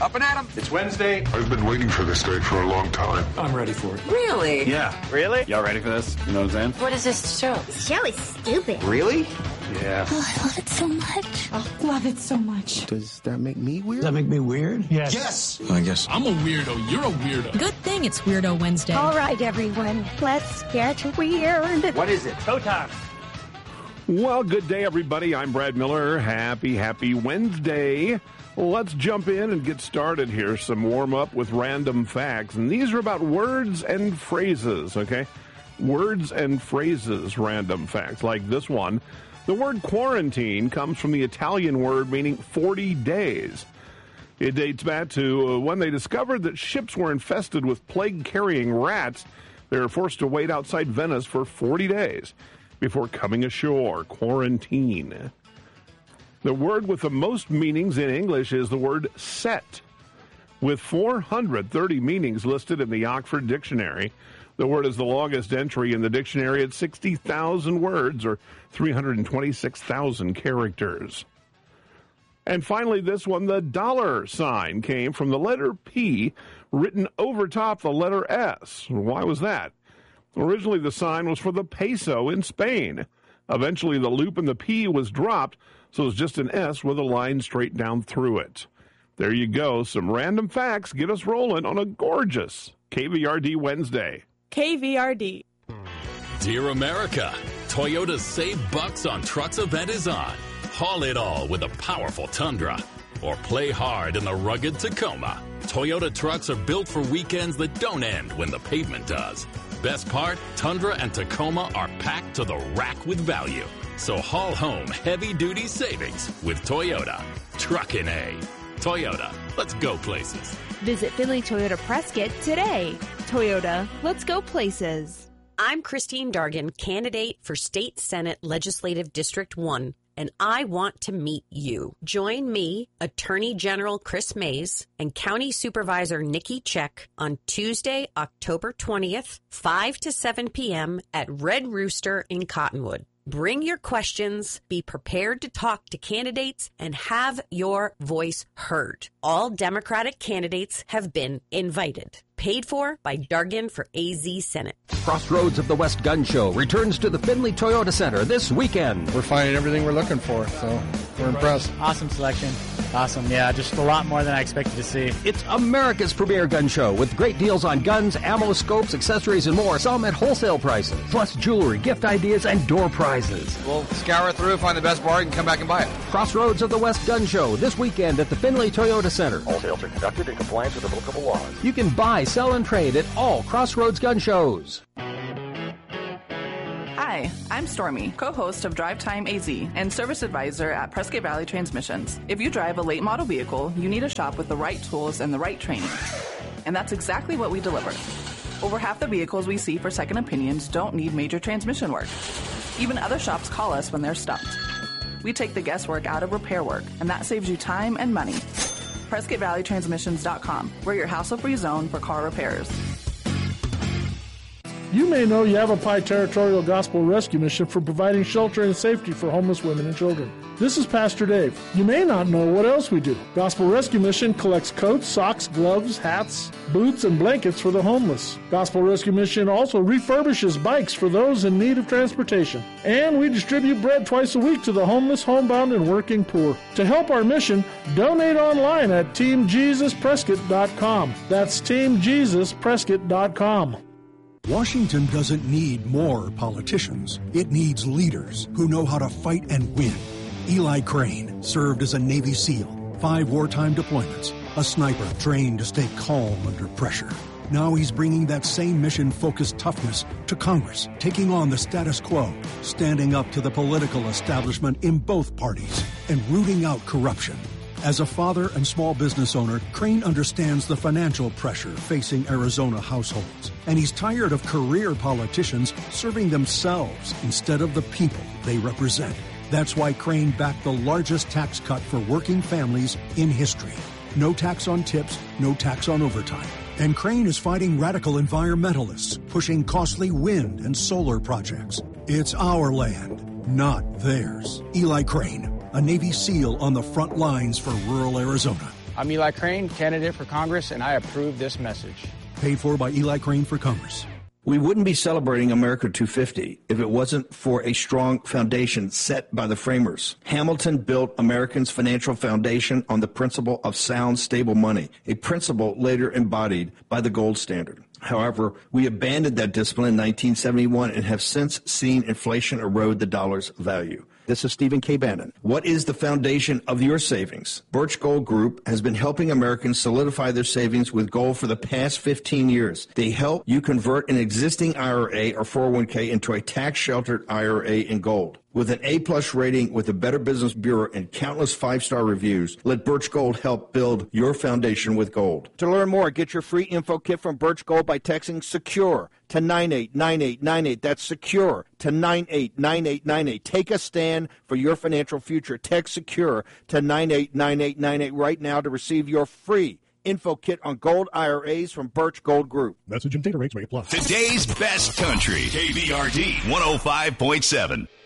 Up and at 'em. It's Wednesday. I've been waiting for this day for a long time. I'm ready for it. Really? Yeah. Really? Y'all ready for this? You know what I'm saying? What is this show? This show is stupid. Really? Yeah. Oh, I love it so much. Oh, love it so much. Does that make me weird? Does that make me weird? Yes. Yes. I guess I'm a weirdo. You're a weirdo. Good thing it's Weirdo Wednesday. All right, everyone. Let's get weird. What is it? Showtime. Well, good day, everybody. I'm Brad Miller. Happy Wednesday. Let's jump in and get started here. Some warm-up with random facts. And these are about words and phrases, okay? Words and phrases, random facts, like this one. The word quarantine comes from the Italian word meaning 40 days. It dates back to when they discovered that ships were infested with plague-carrying rats. They were forced to wait outside Venice for 40 days before coming ashore. Quarantine. The word with the most meanings in English is the word set. With 430 meanings listed in the Oxford Dictionary, the word is the longest entry in the dictionary at 60,000 words, or 326,000 characters. And finally, this one, the dollar sign came from the letter P written over top the letter S. Why was that? Originally, the sign was for the peso in Spain. Eventually, the loop in the P was dropped, so it's just an S with a line straight down through it. There you go. Some random facts get us rolling on a gorgeous KVRD Wednesday. KVRD. Dear America, Toyota's Save Bucks on Trucks event is on. Haul it all with a powerful Tundra. Or play hard in the rugged Tacoma. Toyota trucks are built for weekends that don't end when the pavement does. Best part, Tundra and Tacoma are packed to the rack with value. So haul home heavy-duty savings with Toyota. Truckin' A. Toyota, let's go places. Visit Finley Toyota Prescott today. Toyota, let's go places. I'm Christine Dargan, candidate for State Senate Legislative District 1, and I want to meet you. Join me, Attorney General Chris Mays, and County Supervisor Nikki Check on Tuesday, October 20th, 5 to 7 p.m. at Red Rooster in Cottonwood. Bring your questions, be prepared to talk to candidates, and have your voice heard. All Democratic candidates have been invited. Paid for by Dargan for AZ Senate. Crossroads of the West Gun Show returns to the Finley Toyota Center this weekend. We're finding everything we're looking for, so we're impressed. Awesome selection. Awesome. Yeah, just a lot more than I expected to see. It's America's premier gun show with great deals on guns, ammo, scopes, accessories, and more, some at wholesale prices. Plus jewelry, gift ideas, and door prizes. We'll scour through, find the best bargain, come back and buy it. Crossroads of the West Gun Show this weekend at the Finley Toyota Center. All sales are conducted in compliance with applicable laws. You can buy, sell, and trade at all Crossroads gun shows. Hi, I'm Stormy, co-host of Drive Time AZ and service advisor at Prescott Valley Transmissions. If you drive a late model vehicle, you need a shop with the right tools and the right training. And that's exactly what we deliver. Over half the vehicles we see for second opinions don't need major transmission work. Even other shops call us when they're stumped. We take the guesswork out of repair work, and that saves you time and money. PrescottValleyTransmissions.com. We're your hassle-free zone for car repairs. You may know Yavapai Territorial Gospel Rescue Mission for providing shelter and safety for homeless women and children. This is Pastor Dave. You may not know what else we do. Gospel Rescue Mission collects coats, socks, gloves, hats, boots, and blankets for the homeless. Gospel Rescue Mission also refurbishes bikes for those in need of transportation. And we distribute bread twice a week to the homeless, homebound, and working poor. To help our mission, donate online at TeamJesusPrescott.com. That's TeamJesusPrescott.com. Washington doesn't need more politicians. It needs leaders who know how to fight and win. Eli Crane served as a Navy SEAL, 5 wartime deployments, a sniper trained to stay calm under pressure. Now he's bringing that same mission-focused toughness to Congress, taking on the status quo, standing up to the political establishment in both parties, and rooting out corruption. As a father and small business owner, Crane understands the financial pressure facing Arizona households, and he's tired of career politicians serving themselves instead of the people they represent. That's why Crane backed the largest tax cut for working families in history. No tax on tips, no tax on overtime. And Crane is fighting radical environmentalists, pushing costly wind and solar projects. It's our land, not theirs. Eli Crane, a Navy SEAL on the front lines for rural Arizona. I'm Eli Crane, candidate for Congress, and I approve this message. Paid for by Eli Crane for Congress. We wouldn't be celebrating America 250 if it wasn't for a strong foundation set by the framers. Hamilton built Americans' financial foundation on the principle of sound, stable money, a principle later embodied by the gold standard. However, we abandoned that discipline in 1971 and have since seen inflation erode the dollar's value. This is Stephen K. Bannon. What is the foundation of your savings? Birch Gold Group has been helping Americans solidify their savings with gold for the past 15 years. They help you convert an existing IRA or 401k into a tax-sheltered IRA in gold. With an A-plus rating with the Better Business Bureau and countless 5-star reviews, let Birch Gold help build your foundation with gold. To learn more, get your free info kit from Birch Gold by texting SECURE to 989898. That's SECURE to 989898. Take a stand for your financial future. Text SECURE to 989898 right now to receive your free info kit on gold IRAs from Birch Gold Group. Message and data rates may apply. Today's best country, KBRD 105.7.